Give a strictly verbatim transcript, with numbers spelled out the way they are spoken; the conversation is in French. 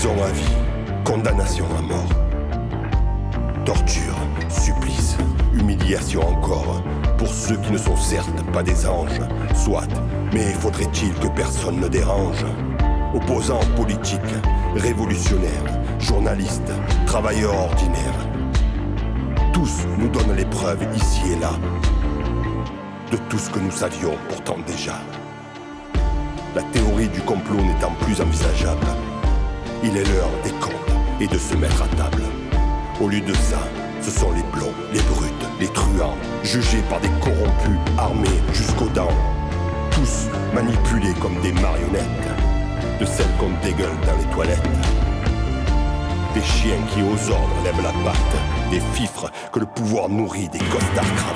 Prison à vie, condamnation à mort. Torture, supplice, humiliation encore, pour ceux qui ne sont certes pas des anges. Soit, mais faudrait-il que personne ne dérange? Opposants politiques, révolutionnaires, journalistes, travailleurs ordinaires, tous nous donnent les preuves ici et là de tout ce que nous savions pourtant déjà. La théorie du complot n'étant plus envisageable, il est l'heure des comptes et de se mettre à table. Au lieu de ça, ce sont les blonds, les brutes, les truands, jugés par des corrompus, armés jusqu'aux dents, tous manipulés comme des marionnettes de celles qu'on dégueule dans les toilettes. Des chiens qui aux ordres lèvent la patte, des fifres que le pouvoir nourrit, des costards cravatés.